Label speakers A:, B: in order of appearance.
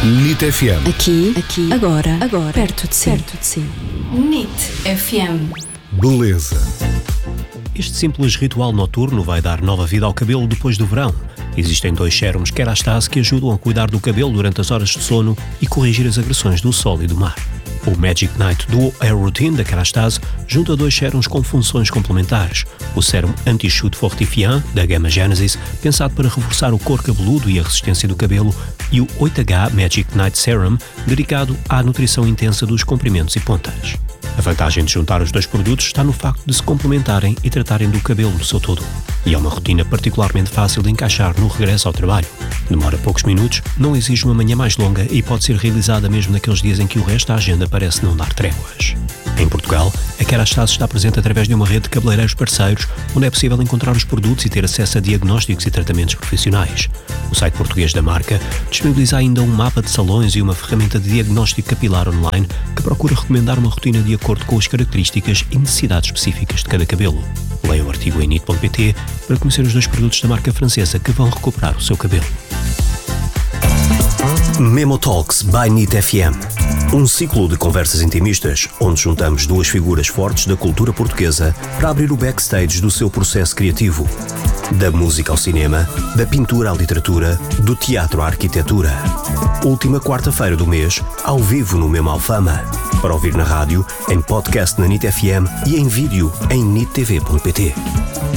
A: NIT FM.
B: Aqui, agora, perto de si.
C: NIT FM.
A: Beleza.
D: Este simples ritual noturno vai dar nova vida ao cabelo depois do verão. Existem 2 sérums Kerastase que ajudam a cuidar do cabelo durante as horas de sono e corrigir as agressões do sol e do mar. O Magic Night Duo Hair Routine da Kerastase junta 2 sérums com funções complementares. O sérum Anti-Chute Fortifiant, da gama Genesis, pensado para reforçar o couro cabeludo e a resistência do cabelo, e o 8H Magic Night Serum, dedicado à nutrição intensa dos comprimentos e pontas. A vantagem de juntar os 2 produtos está no facto de se complementarem e tratarem do cabelo no seu todo. E é uma rotina particularmente fácil de encaixar no regresso ao trabalho. Demora poucos minutos, não exige uma manhã mais longa e pode ser realizada mesmo naqueles dias em que o resto da agenda parece não dar tréguas. Em Portugal, a Kerastase está presente através de uma rede de cabeleireiros parceiros, onde é possível encontrar os produtos e ter acesso a diagnósticos e tratamentos profissionais. O site português da marca disponibiliza ainda um mapa de salões e uma ferramenta de diagnóstico capilar online que procura recomendar uma rotina de acordo com as características e necessidades específicas de cada cabelo. Leia o artigo em NIT.pt para conhecer os 2 produtos da marca francesa que vão recuperar o seu cabelo. Memo Talks by NIT FM. Um ciclo de conversas intimistas, onde juntamos 2 figuras fortes da cultura portuguesa para abrir o backstage do seu processo criativo. Da música ao cinema, da pintura à literatura, do teatro à arquitetura. Última quarta-feira do mês, ao vivo no Memo Alfama. Para ouvir na rádio, em podcast na NIT FM e em vídeo em nittv.pt.